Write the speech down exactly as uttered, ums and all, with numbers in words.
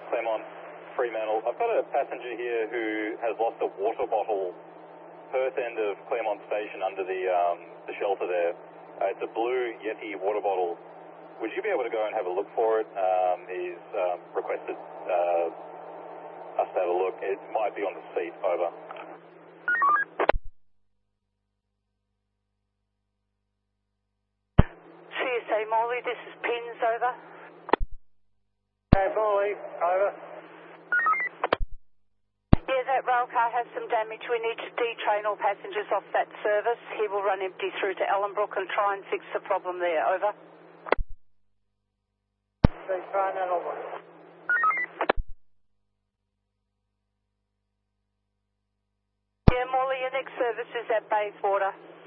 Claremont, Fremantle. I've got a passenger here who has lost a water bottle, Perth end of Claremont Station under the um, the shelter there. Uh, it's a blue Yeti water bottle. Would you be able to go and have a look for it? Um, he's um, requested uh, us to have a look. It might be on the seat. Over. C S A Morley, this is Pins, over. Hey, Morley, over. Yeah, that rail car has some damage. We need to detrain all passengers off that service. He will run empty through to Ellenbrook and try and fix the problem there, over. Detrain Ellenbrook. Yeah, Morley, your next service is at Bayswater.